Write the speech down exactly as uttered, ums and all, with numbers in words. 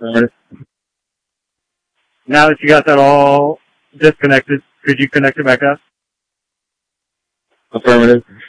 Affirmative. Now that you got that all disconnected, could you connect it back up? Affirmative.